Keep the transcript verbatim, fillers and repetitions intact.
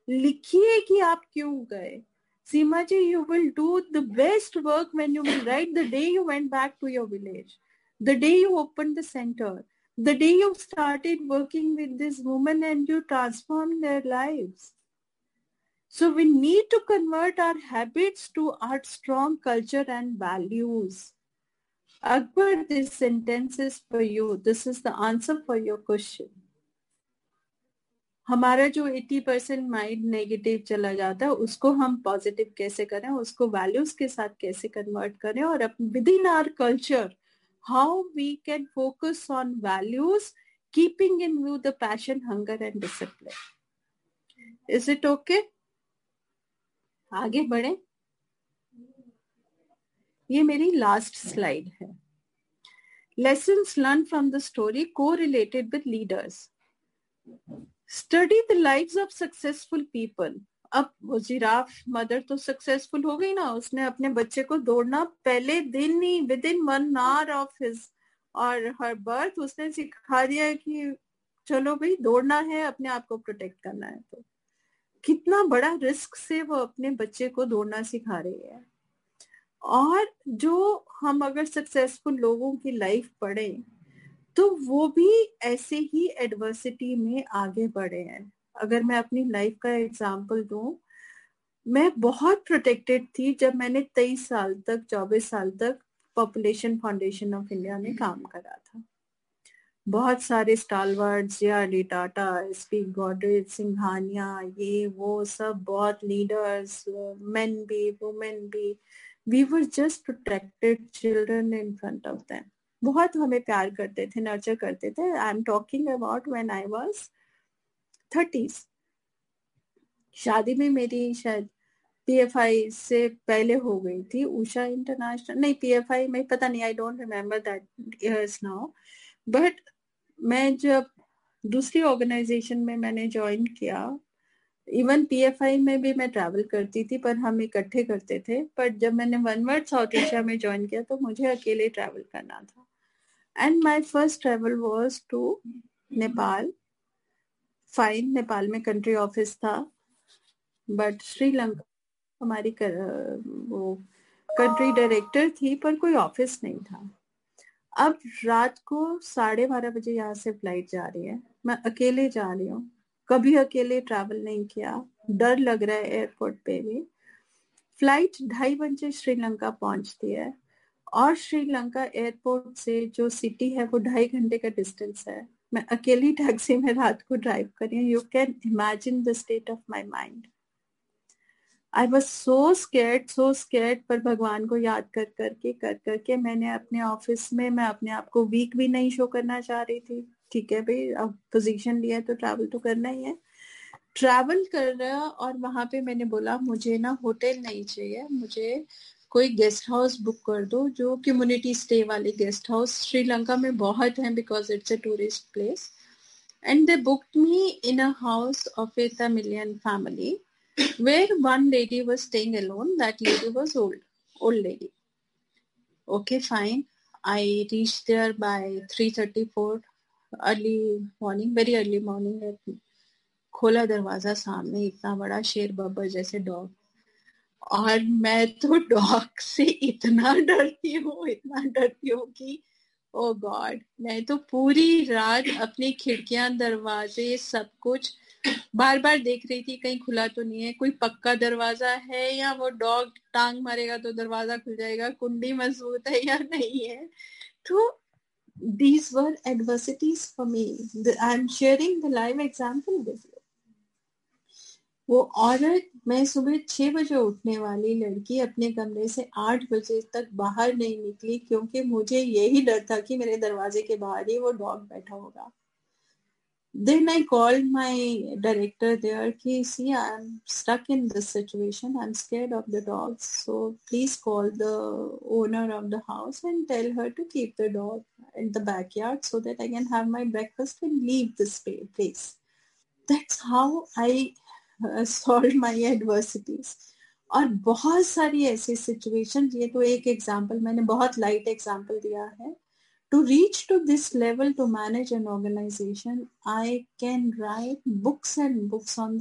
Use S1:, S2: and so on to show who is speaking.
S1: लिखिए कि आप क्यों गए. सीमा जी, you will do the best work when you will write the day you went back to your village, the day you opened the center, the day you started working with this woman and you transformed their lives. So we need to convert our habits to our strong culture and values. Akbar, this sentence is for you. This is the answer for your question. हमारा जो अस्सी percent mind negative चला जाता है उसको हम positive कैसे करें, उसको वैल्यूज के साथ कैसे कन्वर्ट करें, और with in our culture how we can focus on values keeping in view the passion, hunger and discipline. Is it okay? आगे बढ़े. ये मेरी लास्ट स्लाइड है. Lessons learn from the story correlated with leaders. Study the lives of successful people. अब वो giraffe mother तो successful हो गई ना, उसने अपने बच्चे को दौड़ना पहले दिन ही with in one hour of his और हर बर्थ उसने सिखा दिया कि चलो भाई दौड़ना है, अपने आप को प्रोटेक्ट करना है. तो कितना बड़ा रिस्क से वो अपने बच्चे को दौड़ना सिखा रही है. और जो हम अगर सक्सेसफुल लोगों की लाइफ पढ़ें तो वो भी ऐसे ही एडवर्सिटी में आगे बढ़े हैं. अगर मैं अपनी लाइफ का एग्जांपल दूं, मैं बहुत प्रोटेक्टेड थी जब मैंने तेईस साल तक चौबीस साल तक पॉपुलेशन फाउंडेशन ऑफ इंडिया में काम करा था. बहुत सारे स्टालवर्ड्स, जे R D Tata, S P Godrej, Singhania, ये वो सब बहुत लीडर्स, मेन भी वुमेन भी, we were just protected children in front of them. बहुत हमें प्यार करते थे, नर्चर करते थे. I am talking about when I was thirties. शादी में मेरी शायद पीएफआई से पहले हो गई थी, उषा इंटरनेशनल, नहीं पीएफआई में, पता नहीं, I don't remember that years now. But मैं जब दूसरी ऑर्गेनाइजेशन में मैंने ज्वाइन किया, इवन पीएफआई में भी मैं ट्रैवल करती थी पर हम इकट्ठे करते थे. पर जब मैंने वन वर्ड साउथ एशिया में ज्वाइन किया तो मुझे अकेले ट्रैवल करना था. And my first travel was to Nepal. Fine, Nepal में कंट्री ऑफिस था, बट श्रीलंका हमारी कर, वो कंट्री डायरेक्टर थी पर कोई ऑफिस नहीं था. अब रात को साढ़े बारह बजे यहाँ से फ्लाइट जा रही है, मैं अकेले जा रही हूँ. कभी अकेले ट्रैवल नहीं किया, डर लग रहा है एयरपोर्ट पे भी. फ्लाइट ढाई बजे श्रीलंका पहुंचती है और श्रीलंका एयरपोर्ट से जो सिटी है वो ढाई घंटे का डिस्टेंस है. मैं अकेली टैक्सी में रात को ड्राइव कर रही हूँ. You can imagine the state of my mind. I was so scared, so scared. पर भगवान को याद कर करके कर करके मैंने अपने ऑफिस में, मैं अपने आप को वीक भी नहीं शो करना चाह रही थी. ठीक है भाई, अब पोजीशन लिया तो ट्रैवल तो करना ही है. ट्रैवल कर रहा, और वहां पे मैंने बोला मुझे ना होटल नहीं चाहिए, मुझे कोई गेस्ट हाउस बुक कर दो, जो कम्युनिटी स्टे वाले गेस्ट हाउस श्रीलंका में बहुत हैं because it's a tourist place. And they booked me in a house of A Tamilian family where one lady was staying alone. That lady was old, old lady. Okay, fine. I reached there by three thirty-four, early morning, very early morning. खोला दरवाजा, सामने इतना बड़ा शेर बब्बर जैसे dog. और मैं तो डॉग से इतना डरती हूँ, इतना डरती हूँ कि ओ गॉड. मैं तो पूरी रात अपनी खिड़कियां, दरवाजे, सब कुछ बार बार देख रही थी कहीं खुला तो नहीं है, कोई पक्का दरवाजा है या वो डॉग टांग मारेगा तो दरवाजा खुल जाएगा, कुंडी मजबूत है या नहीं है. तो these were adversities for me. I am sharing the live example with you. वो औरत, मैं सुबह छह बजे उठने वाली लड़की अपने कमरे से आठ बजे तक बाहर नहीं निकली क्योंकि मुझे यही डर था कि मेरे दरवाजे के बाहर ही वो डॉग बैठा होगा. Then I called my director there कि see, I'm stuck in this situation, I'm scared of the dogs, so please call the owner of the house and tell her to keep the dog in the backyard so that I can have my breakfast and leave this place. That's how I uh, solved my adversities. और बहुत सारी ऐसी situation, ये तो एक example, मैंने बहुत light example दिया है. To reach to this level to manage an organization, I can write books and books on the